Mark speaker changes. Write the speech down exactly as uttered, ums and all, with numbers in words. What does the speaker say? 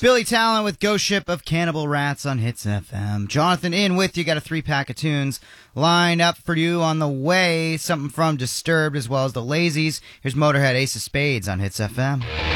Speaker 1: Billy Talent with Ghost Ship of Cannibal Rats on Hits F M. Jonathan in with you. Got a three-pack of tunes lined up for you on the way. Something from Disturbed as well as the Lazies. Here's Motorhead Ace of Spades on Hits F M.